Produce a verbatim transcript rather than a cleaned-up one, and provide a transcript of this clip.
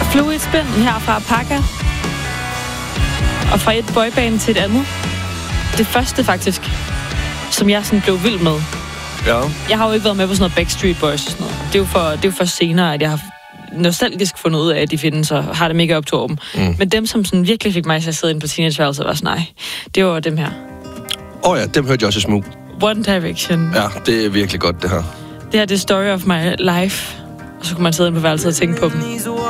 Flue i et spænd her fra Pakka. Og fra et boyband til et andet. Det første faktisk, som jeg sådan blev vild med. Ja. Jeg har jo ikke været med på sådan noget Backstreet Boys og sådan noget. Det er jo for, det er jo for senere, at jeg har nostalgisk fundet ud af, at de findes og har det mega op til dem. Mm. Men dem, som sådan virkelig fik mig til at sidde inde på teenageværelset, var sådan, nej, det var dem her. Åh oh ja, dem hørte jeg også i smug. One Direction. Ja, det er virkelig godt, det her. Det her, det er Story of My Life. Og så kunne man sidde inde på værelset og tænke på dem.